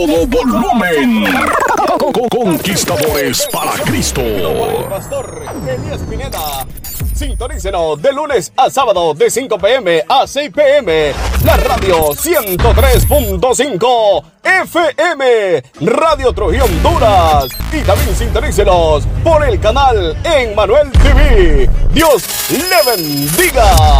Todo volumen. Conquistadores para Cristo. Pastor Elías Pineda. Sintonícenos de lunes a sábado de 5 p.m. a 6 p.m. La radio 103.5 FM. Radio Trujillo, Honduras. Y también sintonícenos por el canal Emmanuel TV. Dios le bendiga.